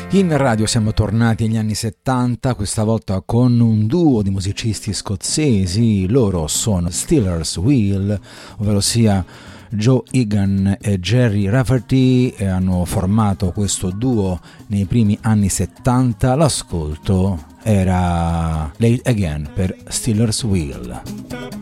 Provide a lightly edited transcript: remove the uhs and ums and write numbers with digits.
In radio siamo tornati agli anni 70, questa volta con un duo di musicisti scozzesi. Loro sono Stealers Wheel, ovvero sia Joe Egan e Jerry Rafferty, e hanno formato questo duo nei primi anni 70. L'ascolto era Late Again per Stealers Wheel.